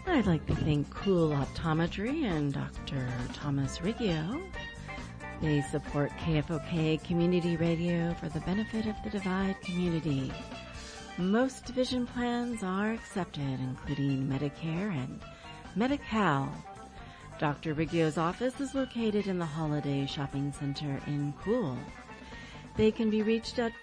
I'd like to thank Cool Optometry and Dr. Thomas Riggio. They support KFOK Community Radio for the benefit of the Divide community. Most vision plans are accepted, including Medicare and Medi-Cal. Dr. Riggio's office is located in the Holiday Shopping Center in Cool. They can be reached at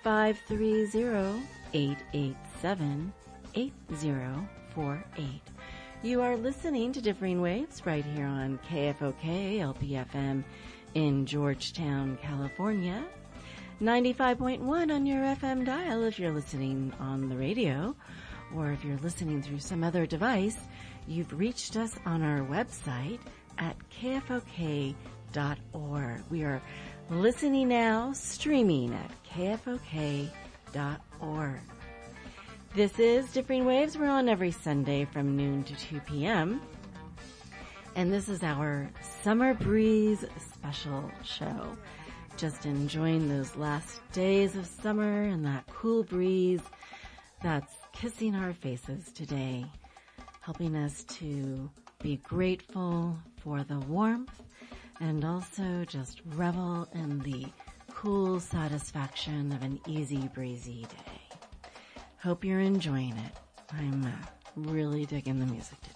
530-887-8048. You are listening to Differing Waves right here on KFOK LPFM in Georgetown, California. 95.1 on your FM dial if you're listening on the radio, or if you're listening through some other device, you've reached us on our website at kfok.org. We are listening now, streaming at kfok.org. This is Differing Waves. We're on every Sunday from noon to 2 p.m. And this is our Summer Breeze special show. Just enjoying those last days of summer and that cool breeze that's kissing our faces today, helping us to be grateful for the warmth and also just revel in the cool satisfaction of an easy breezy day. Hope you're enjoying it. I'm really digging the music today.